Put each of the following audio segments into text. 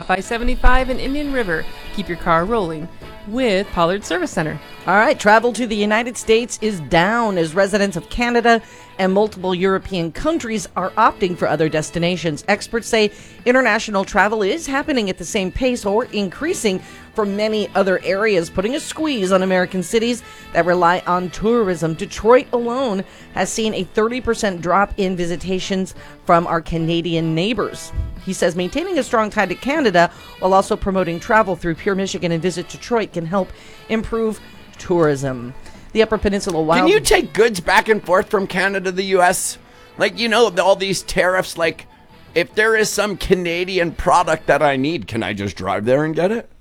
off I-75 and Indian River. Keep your car rolling with Pollard Service Center. All right, travel to the United States is down as residents of Canada and multiple European countries are opting for other destinations. Experts say international travel is happening at the same pace or increasing from many other areas, putting a squeeze on American cities that rely on tourism. Detroit alone has seen a 30% drop in visitations from our Canadian neighbors. He says maintaining a strong tie to Canada while also promoting travel through Pure Michigan and Visit Detroit can help improve tourism. The Upper Peninsula Wild... Can you take goods back and forth from Canada to the U.S.? Like, you know, all these tariffs, like, if there is some Canadian product that I need, can I just drive there and get it?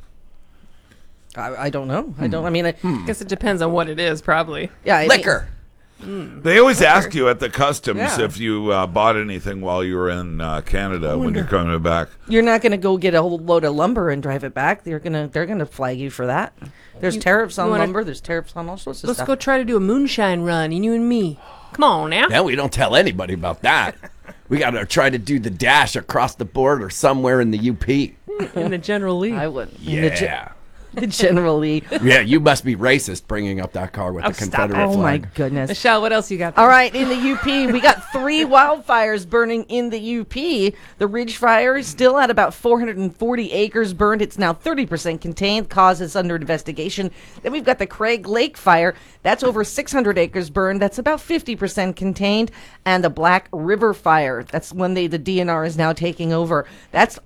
I don't know. I guess it depends on what it is, probably. Yeah, liquor. They always ask you at the customs if you bought anything while you were in Canada when you're coming back. You're not going to go get a whole load of lumber and drive it back. They're gonna flag you for that. There's tariffs on lumber. There's tariffs on all sorts of stuff. Let's go try to do a moonshine run, you and me. Come on now. Now we don't tell anybody about that. We got to try to do the dash across the border somewhere in the UP. In the General Lee. I would. Yeah. The General Lee. Yeah, you must be racist bringing up that car with the Confederate flag. Oh, my goodness. Michelle, what else you got there? All right, in the UP, we got 3 wildfires burning in the UP. The Ridge Fire is still at about 440 acres burned. It's now 30% contained. Cause is under investigation. Then we've got the Craig Lake Fire. That's over 600 acres burned. That's about 50% contained. And the Black River Fire. That's when the DNR is now taking over. That's...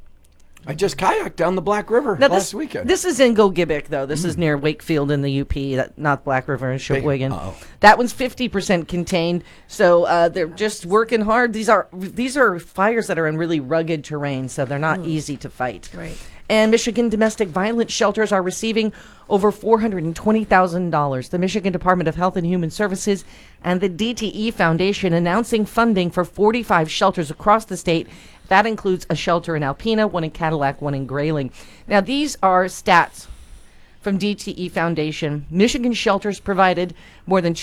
I just kayaked down the Black River last weekend. This is in Gogebic, though. This is near Wakefield in the UP, not Black River and Shipwigan. That one's 50% contained, so they're just working hard. These are fires that are in really rugged terrain, so they're not easy to fight. Right. And Michigan domestic violence shelters are receiving over $420,000. The Michigan Department of Health and Human Services and the DTE Foundation announcing funding for 45 shelters across the state. That includes a shelter in Alpena, one in Cadillac, one in Grayling. Now, these are stats from DTE Foundation. Michigan shelters provided more than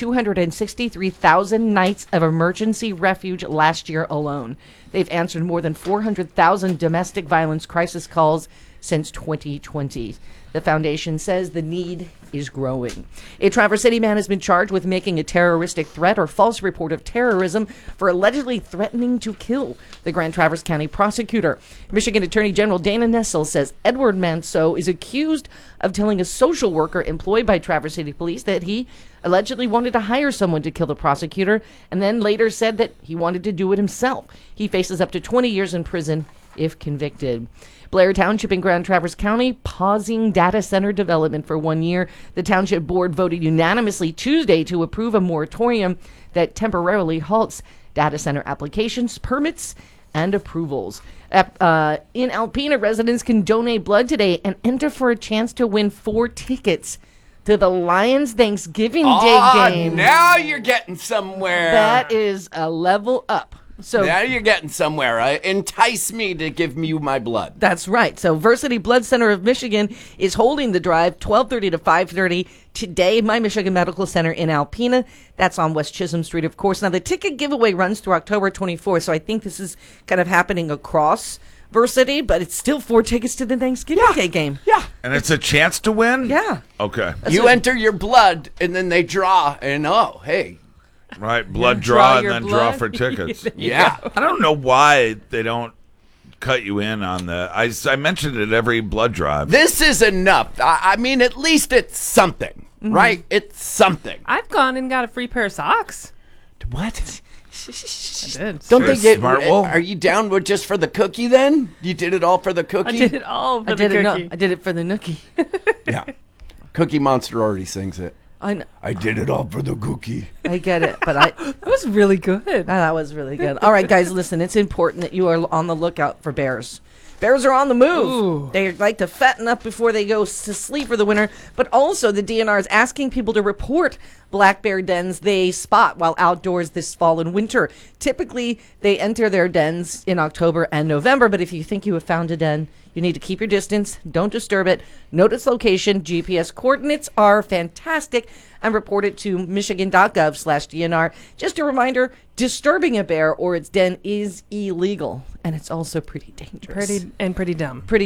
263,000 nights of emergency refuge last year alone. They've answered more than 400,000 domestic violence crisis calls since 2020. The foundation says the need is growing. A Traverse City man has been charged with making a terroristic threat or false report of terrorism for allegedly threatening to kill the Grand Traverse County prosecutor. Michigan Attorney General Dana Nessel says Edward Manso is accused of telling a social worker employed by Traverse City Police that he allegedly wanted to hire someone to kill the prosecutor and then later said that he wanted to do it himself. He faces up to 20 years in prison if convicted. Blair Township in Grand Traverse County pausing data center development for 1 year. The township board voted unanimously Tuesday to approve a moratorium that temporarily halts data center applications, permits, and approvals. In Alpena, residents can donate blood today and enter for a chance to win 4 tickets to the Lions Thanksgiving Day game. Now you're getting somewhere. That is a level up. So now you're getting somewhere. Entice me to give you my blood. That's right. So Versity Blood Center of Michigan is holding the drive 12:30 to 5:30 today. My Michigan Medical Center in Alpena. That's on West Chisholm Street, of course. Now the ticket giveaway runs through October 24th, so I think this is kind of happening across Versity, but it's still 4 tickets to the Thanksgiving Day game. Yeah. And it's a chance to win? Yeah. Okay. You enter your blood, and then they draw, and hey. Right, blood draw and your then blood. draw for tickets. Yeah. I don't know why they don't cut you in on the... I mentioned it every blood drive. This is enough. I mean, at least it's something, right? It's something. I've gone and got a free pair of socks. What? I did. Don't You're they get... smart wolf. Are you down with just for the cookie, then? You did it all for the cookie? I did it all for the cookie. I did it for the nookie. Yeah. Cookie Monster already sings it. I know. I did it all for the cookie. I get it, but That was really good. that was really good. All right, guys, listen. It's important that you are on the lookout for bears. Bears are on the move. Ooh. They like to fatten up before they go to sleep for the winter. But also, the DNR is asking people to report black bear dens they spot while outdoors this fall and winter. Typically, they enter their dens in October and November. But if you think you have found a den, you need to keep your distance. Don't disturb it. Note its location. GPS coordinates are fantastic. And report it to michigan.gov/DNR. Just a reminder, disturbing a bear or its den is illegal. And it's also pretty dangerous. Pretty dumb. Pretty